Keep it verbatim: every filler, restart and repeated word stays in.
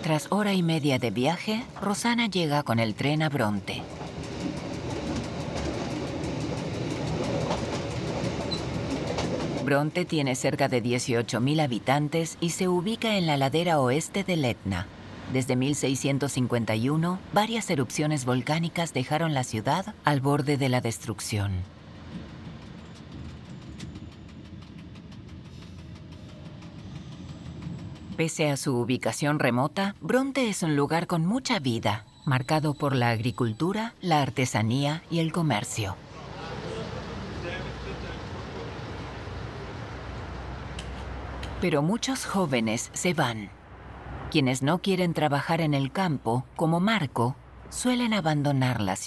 Tras hora y media de viaje, Rosanna llega con el tren a Bronte. Bronte tiene cerca de dieciocho mil habitantes y se ubica en la ladera oeste del Etna. Desde mil seiscientos cincuenta y uno, varias erupciones volcánicas dejaron la ciudad al borde de la destrucción. Pese a su ubicación remota, Bronte es un lugar con mucha vida, marcado por la agricultura, la artesanía y el comercio. Pero muchos jóvenes se van. Quienes no quieren trabajar en el campo, como Marco, suelen abandonar la ciudad.